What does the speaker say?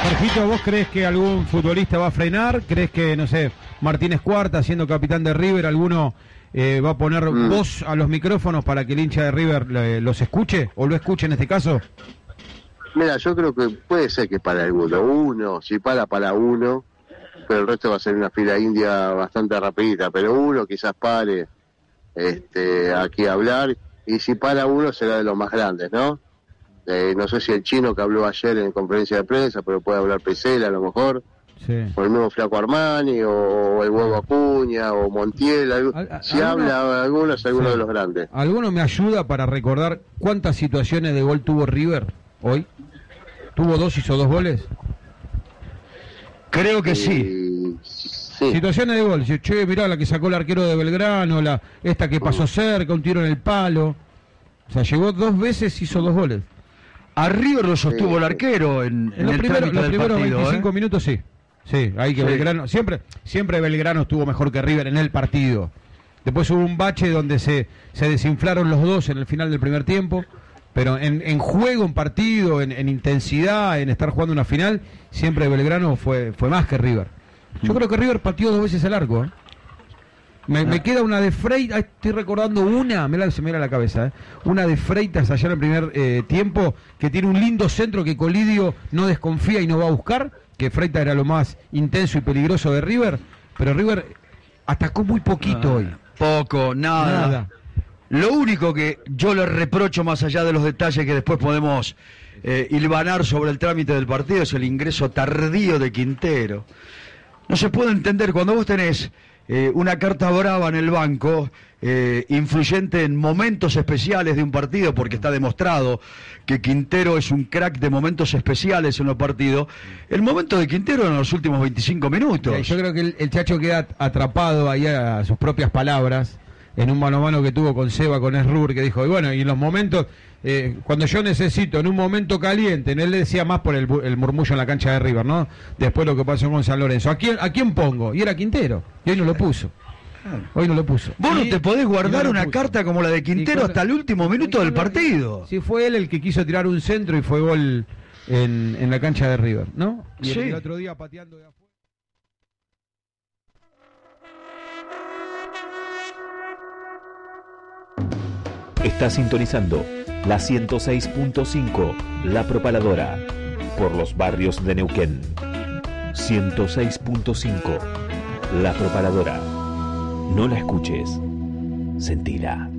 Jorgito, ¿vos crees que algún futbolista va a frenar? ¿Crees que, no sé, Martínez Cuarta, siendo capitán de River, alguno va a poner voz a los micrófonos para que el hincha de River los escuche, o lo escuche en este caso? Mira, yo creo que puede ser que para uno, si para uno, pero el resto va a ser una fila india bastante rapidita, pero uno quizás pare aquí a hablar, y si para uno será de los más grandes, ¿no? No sé si el chino que habló ayer en conferencia de prensa, pero puede hablar Pesela a lo mejor, sí. O el mismo Flaco Armani, o el Huevo Acuña, o Montiel, si habla algunos sí. De los grandes. ¿Alguno me ayuda para recordar cuántas situaciones de gol tuvo River hoy? ¿Tuvo dos, hizo dos goles? Creo que sí. Situaciones de gol, che, mirá la que sacó el arquero de Belgrano, esta que pasó cerca, un tiro en el palo. O sea, llegó dos veces, hizo dos goles. A River lo sostuvo el arquero en los primeros 25 minutos, sí. Sí, ahí que sí. Belgrano, siempre Belgrano estuvo mejor que River en el partido. Después hubo un bache donde se desinflaron los dos en el final del primer tiempo, pero en juego, en partido, en intensidad, en estar jugando una final, siempre Belgrano fue más que River. Yo creo que River pateó dos veces el arco, ¿eh? Me queda una de Freitas, estoy recordando se me da la cabeza, una de Freitas allá en el primer tiempo, que tiene un lindo centro que Colidio no desconfía y no va a buscar, que Freitas era lo más intenso y peligroso de River, pero River atacó muy poquito hoy. Poco, nada. Lo único que yo le reprocho, más allá de los detalles que después podemos hilvanar sobre el trámite del partido, es el ingreso tardío de Quintero. No se puede entender cuando vos tenés una carta brava en el banco, influyente en momentos especiales de un partido, porque está demostrado que Quintero es un crack de momentos especiales en los partidos. El momento de Quintero en los últimos 25 minutos. Yo creo que el Chacho queda atrapado ahí a sus propias palabras, en un mano a mano que tuvo con Seba, con Esrur, que dijo, y bueno, y en los momentos, cuando yo necesito, en un momento caliente, él le decía más por el murmullo en la cancha de River, ¿no? Después lo que pasó con San Lorenzo. ¿A quién pongo? Y era Quintero, y hoy no lo puso. Hoy no lo puso. Vos no te podés guardar una carta como la de Quintero hasta el último minuto del partido. Sí, fue él el que quiso tirar un centro y fue gol en la cancha de River, ¿no? Y sí. El otro día pateando de afuera. Está sintonizando la 106.5, La Propaladora, por los barrios de Neuquén. 106.5, La Propaladora. No la escuches, sentila.